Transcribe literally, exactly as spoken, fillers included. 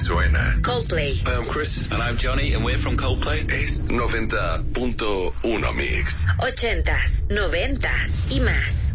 suena. Coldplay. Hi, I'm Chris. And I'm Johnny, and we're from Coldplay. Es noventa punto uno Mix. Ochentas, noventas y más.